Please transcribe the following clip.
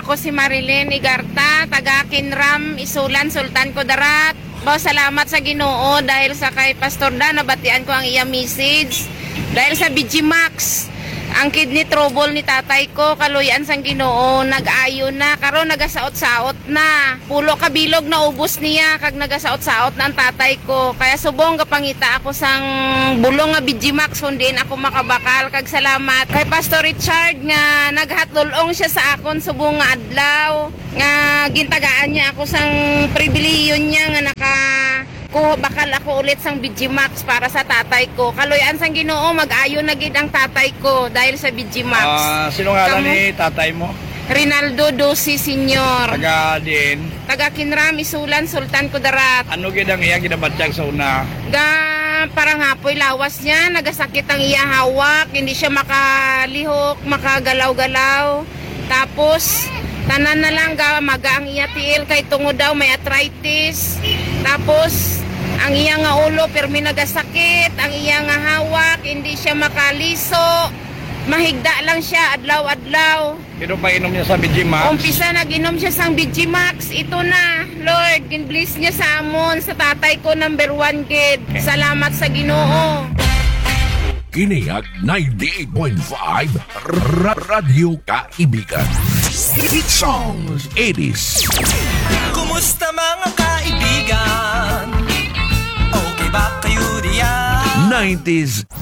ako si Marilyn Igarta, taga Kinram, Isulan, Sultan Kudarat. Salamat sa Ginoo dahil sa kay Pastor Dan, nabatian ko ang iya message. Dahil sa BG Max, ang kidney trouble ni tatay ko, kaluyan sang Ginoo, nag-ayo na, karon nagasaot-saot na. Pulo kabilog na ubos niya, kag nagasaot-saot na ang tatay ko. Kaya subong kapangita ako sang bulong nga BG Max, kundi ako makabakal. Kag salamat kay Pastor Richard nga naghatulong siya sa akon subong nga adlaw. Nga gintagaan niya ako sang pribiliyon niya nga ko bakal ako ulit sang BG Max para sa tatay ko. Kaluyan sang Ginoo, mag-ayo na gid ang tatay ko dahil sa BG Max. Sino nga ni tatay mo? Rinaldo Dosi Senior. Taga din. Taga Kinram, Isulan, Sultan Kudarat. Ano gid ang iya ginabatyag sa una? Parang hapoy lawas niya, nagasakit ang iya hawak, hindi siya makalihok, makagalaw-galaw. Tapos tanan na lang maga ang iya tiil kay tungod daw may arthritis. Tapos ang iya nga ulo permi nagasakit, ang iya nga hawak hindi siya makaliso. Mahigda lang siya adlaw-adlaw. Pero pa inom niya sa BG Max? Umpisa nag-inom siya sang BG Max. Ito na, Lord, gin-bless niya sa amon, sa tatay ko number 1 kid. Salamat sa Ginoo. Kiniyag 98.5 Radyo Kaibigan. Hit songs 80s. Kumusta mga kaibigan? Okay ba kayo diyan? 90s